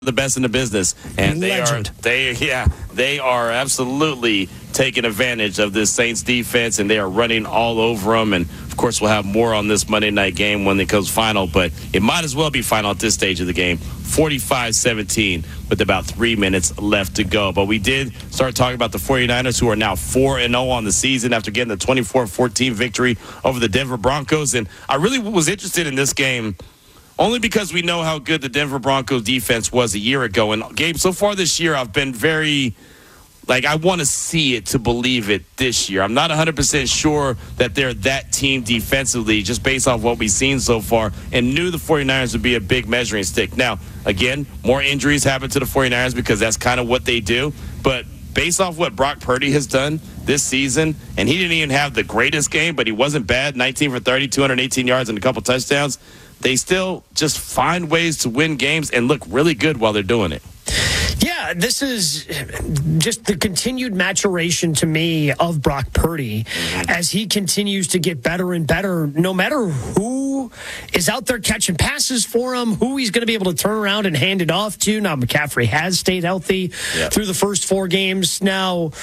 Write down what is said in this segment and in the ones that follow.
the best in the business, and they are absolutely taking advantage of this Saints defense, and they are running all over them. And of course, we'll have more on this Monday night game when it goes final, but it might as well be final at this stage of the game. 45-17 with about 3 minutes left to go. But we did start talking about the 49ers, who are now 4-0 on the season after getting the 24-14 victory over the Denver Broncos. And I really was interested in this game only because we know how good the Denver Broncos defense was a year ago. And, Gabe, so far this year, I've been very, I want to see it to believe it this year. I'm not 100% sure that they're that team defensively, just based off what we've seen so far, and knew the 49ers would be a big measuring stick. Now, again, more injuries happen to the 49ers because that's kind of what they do. But based off what Brock Purdy has done this season, and he didn't even have the greatest game, but he wasn't bad, 19 for 30, 218 yards and a couple touchdowns. They still just find ways to win games and look really good while they're doing it. Yeah, this is just the continued maturation to me of Brock Purdy as he continues to get better and better, no matter who is out there catching passes for him, who he's going to be able to turn around and hand it off to. Now, McCaffrey has stayed healthy through the first 4 games. Now,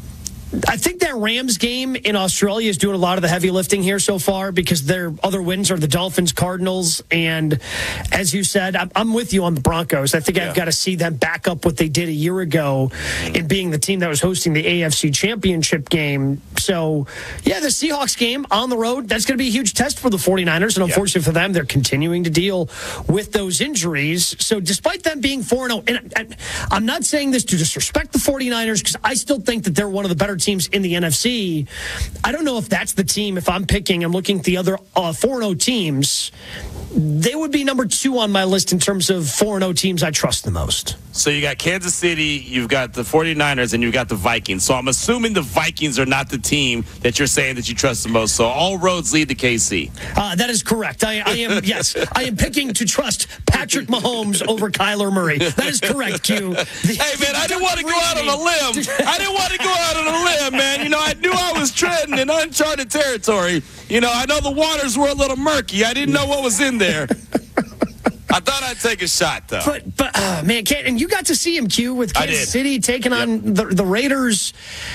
I think that Rams game in Australia is doing a lot of the heavy lifting here so far, because their other wins are the Dolphins, Cardinals, and as you said, I'm with you on the Broncos. I think I've got to see them back up what they did a year ago in being the team that was hosting the AFC Championship game. So, yeah, the Seahawks game on the road, that's going to be a huge test for the 49ers, and unfortunately for them, they're continuing to deal with those injuries. So despite them being 4-0, and I'm not saying this to disrespect the 49ers, because I still think that they're one of the better teams in the NFC. I don't know if that's the team. If I'm looking at the other 4-0 teams, they would be number 2 on my list in terms of 4-0 teams I trust the most. So you got Kansas City, you've got the 49ers, and you've got the Vikings. So I'm assuming the Vikings are not the team that you're saying that you trust the most. So all roads lead to KC. That is correct. I am, yes. I am picking to trust Patrick Mahomes over Kyler Murray. That is correct, Q. Hey, man, I didn't want to go out on a limb. I didn't want to go out on a limb, man. You know, I knew I was treading in uncharted territory. You know, I know the waters were a little murky. I didn't know what was in there. I thought I'd take a shot, though. But man, and you got to see him, Q, with Kansas City taking on the Raiders.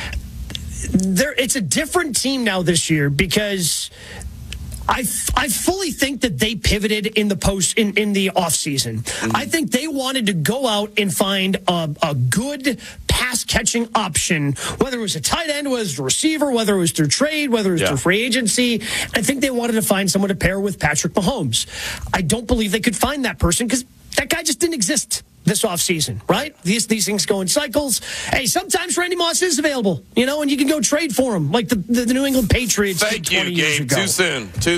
It's a different team now this year, because I fully think that they pivoted in the offseason. I think they wanted to go out and find a good pass-catching option, whether it was a tight end, whether it was a receiver, whether it was through trade, whether it was through free agency. I think they wanted to find someone to pair with Patrick Mahomes. I don't believe they could find that person, because that guy just didn't exist this offseason, right? These things go in cycles. Hey, sometimes Randy Moss is available, and you can go trade for him, like the New England Patriots did 20 years ago. Too soon. Too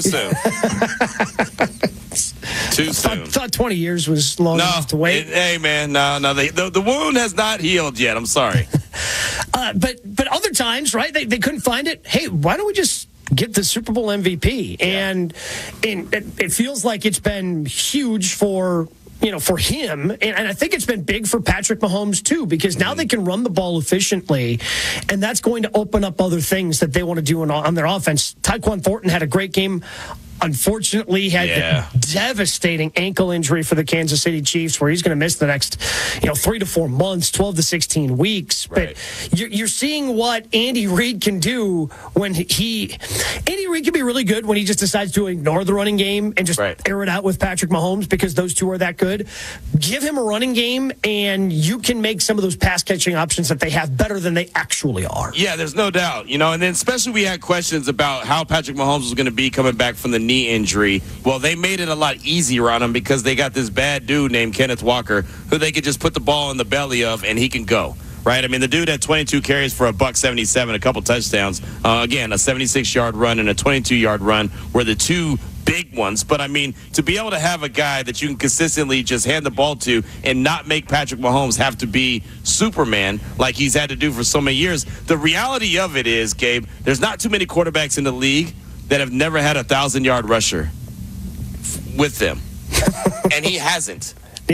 soon. I thought 20 years was long enough to wait. Hey, man, no. The wound has not healed yet. I'm sorry. But other times, right, they couldn't find it. Hey, why don't we just get the Super Bowl MVP? And it feels like it's been huge for him. And I think it's been big for Patrick Mahomes, too, because now they can run the ball efficiently, and that's going to open up other things that they want to do on their offense. Tyquan Thornton had a great game. Unfortunately, had a devastating ankle injury for the Kansas City Chiefs, where he's going to miss the next 3 to 4 months, 12 to 16 weeks. Right. But you're seeing what Andy Reid can do when Andy Reid can be really good when he just decides to ignore the running game and just air it out with Patrick Mahomes, because those two are that good. Give him a running game, and you can make some of those pass-catching options that they have better than they actually are. Yeah, there's no doubt. And then especially we had questions about how Patrick Mahomes was going to be coming back from the knee injury. Well, they made it a lot easier on him, because they got this bad dude named Kenneth Walker, who they could just put the ball in the belly of and he can go. Right? I mean, the dude had 22 carries for $177, a couple touchdowns. Again, a 76-yard run and a 22-yard run were the two big ones. But, I mean, to be able to have a guy that you can consistently just hand the ball to and not make Patrick Mahomes have to be Superman like he's had to do for so many years, the reality of it is, Gabe, there's not too many quarterbacks in the league that have never had a 1,000-yard rusher with them. And he hasn't. Yeah.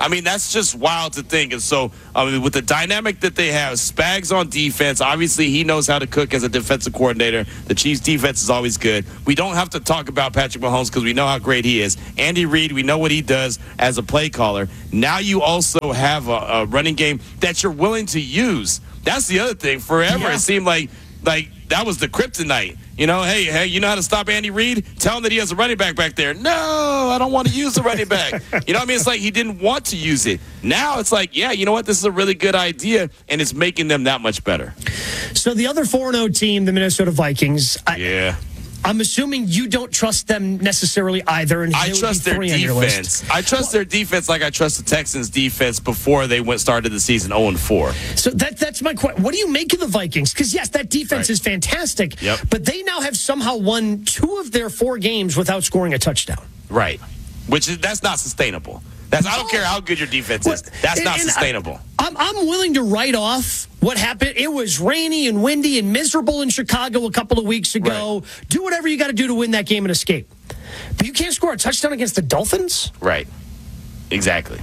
I mean, that's just wild to think. And so, with the dynamic that they have, Spags on defense, obviously he knows how to cook as a defensive coordinator. The Chiefs' defense is always good. We don't have to talk about Patrick Mahomes because we know how great he is. Andy Reid, we know what he does as a play caller. Now you also have a running game that you're willing to use. That's the other thing. Forever, It seemed like that was the kryptonite. Hey, you know how to stop Andy Reid? Tell him that he has a running back there. No, I don't want to use the running back. You know what I mean? It's like he didn't want to use it. Now it's like, yeah, you know what? This is a really good idea, and it's making them that much better. So the other 4-0 team, the Minnesota Vikings. I'm assuming you don't trust them necessarily either. And I trust their defense. I trust their defense like I trust the Texans' defense before they started the season 0-4. So that's my question. What do you make of the Vikings? Because, yes, that defense is fantastic, but they now have somehow won 2 of their 4 games without scoring a touchdown. Right, that's not sustainable. I don't care how good your defense is. That's not sustainable. I'm willing to write off what happened. It was rainy and windy and miserable in Chicago a couple of weeks ago. Right. Do whatever you got to do to win that game and escape. But you can't score a touchdown against the Dolphins? Right. Exactly.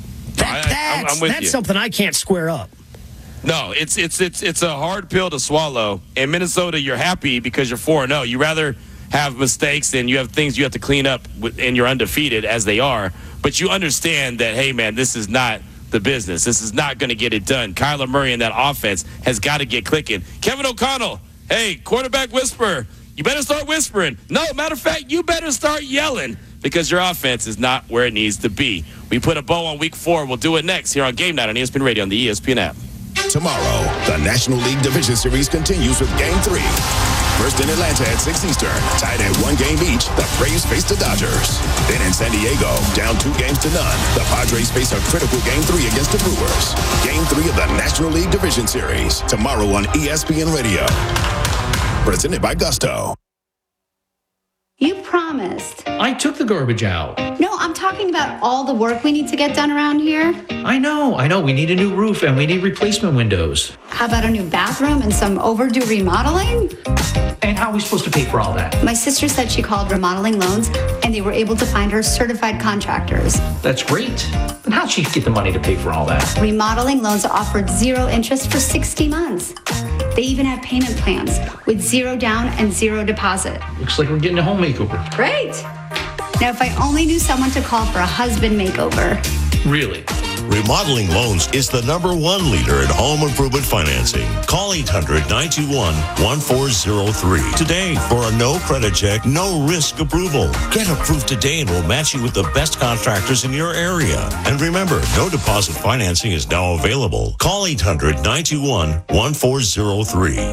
I'm with you. That's something I can't square up. No, it's a hard pill to swallow. In Minnesota, you're happy because you're 4-0. You rather have mistakes and you have things you have to clean up and you're undefeated as they are. But you understand that, hey, man, this is not the business. This is not going to get it done. Kyler Murray and that offense has got to get clicking. Kevin O'Connell, hey, quarterback whisperer, you better start whispering. No, matter of fact, you better start yelling because your offense is not where it needs to be. We put a bow on Week 4. We'll do it next here on Game Night on ESPN Radio on the ESPN app. Tomorrow, the National League Division Series continues with Game 3. First in Atlanta at 6 Eastern, tied at 1 game each, the Braves face the Dodgers. Then in San Diego, down 2 games to none, the Padres face a critical Game 3 against the Brewers. Game 3 of the National League Division Series, tomorrow on ESPN Radio. Presented by Gusto. You promised. I took the garbage out. No, I'm talking about all the work we need to get done around here. I know. We need a new roof and we need replacement windows. How about a new bathroom and some overdue remodeling? And how are we supposed to pay for all that? My sister said she called Remodeling Loans and they were able to find her certified contractors. That's great. But how'd she get the money to pay for all that? Remodeling Loans offered 0 interest for 60 months. They even have payment plans with 0 down and 0 deposit. Looks like we're getting a home makeover. Great. Now, if I only knew someone to call for a husband makeover. Really? Remodeling Loans is the #1 leader in home improvement financing. Call 800-921-1403 today for a no credit check, no risk approval. Get approved today and we'll match you with the best contractors in your area. And remember, no deposit financing is now available. Call 800-921-1403.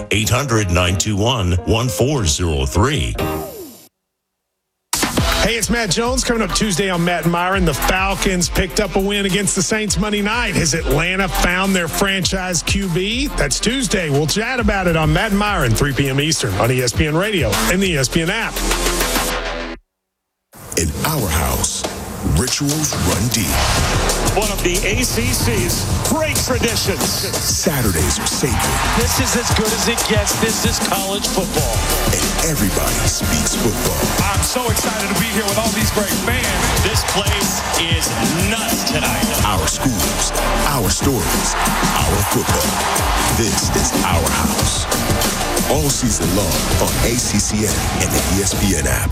800-921-1403. Hey, it's Matt Jones coming up Tuesday on Matt and Myron. The Falcons picked up a win against the Saints Monday night. Has Atlanta found their franchise QB? That's Tuesday. We'll chat about it on Matt and Myron, 3 p.m. Eastern on ESPN Radio and the ESPN app. In our house, rituals run deep. One of the ACC's great traditions. Saturdays are sacred. This is as good as it gets. This is college football. And everybody speaks football. I'm so excited to be here with all these great fans. This place is nuts tonight. Our schools, our stories, our football. This is our house. All season long on ACCN and the ESPN app.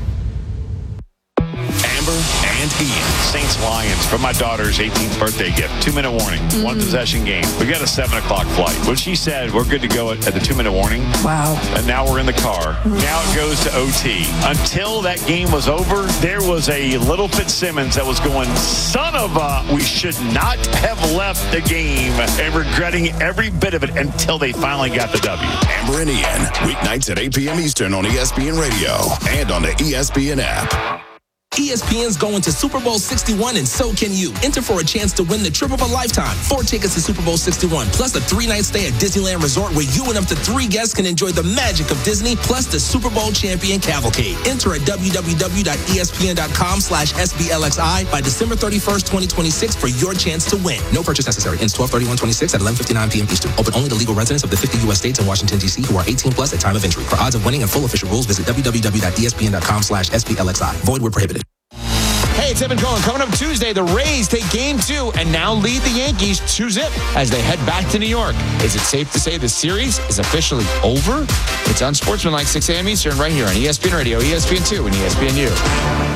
And Ian. Saints Lions for my daughter's 18th birthday gift. 2-minute warning. 1 possession game. We got a 7 o'clock flight. When she said we're good to go at the 2-minute warning. Wow. And now we're in the car. Now it goes to OT. Until that game was over, there was a little Fitzsimmons that was going, son of a, we should not have left the game, and regretting every bit of it until they finally got the W. Amber and Ian. Weeknights at 8 p.m. Eastern on ESPN Radio and on the ESPN app. ESPN's going to Super Bowl 61, and so can you. Enter for a chance to win the trip of a lifetime. 4 tickets to Super Bowl 61, plus a 3-night stay at Disneyland Resort where you and up to 3 guests can enjoy the magic of Disney, plus the Super Bowl champion cavalcade. Enter at www.espn.com/SBLXI by December 31st, 2026 for your chance to win. No purchase necessary. Ends 12/31/26 at 11:59 p.m. Eastern. Open only to legal residents of the 50 U.S. states and Washington, D.C. who are 18 plus at time of entry. For odds of winning and full official rules, visit www.espn.com/SBLXI. Void where prohibited. Hey, it's Evan Cohen. Coming up Tuesday, the Rays take Game 2 and now lead the Yankees 2-0 as they head back to New York. Is it safe to say the series is officially over? It's Unsportsmanlike, 6 a.m. Eastern, right here on ESPN Radio, ESPN2, and ESPNU.